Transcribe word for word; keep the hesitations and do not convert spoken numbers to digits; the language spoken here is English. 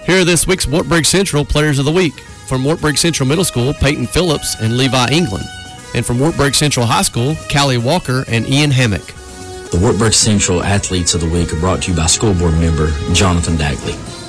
Here are this week's Wartburg Central Players of the Week. From Wartburg Central Middle School, Peyton Phillips and Levi England. And from Wartburg Central High School, Callie Walker and Ian Hammock. The Wartburg Central Athletes of the Week are brought to you by School Board member Jonathan Dagley.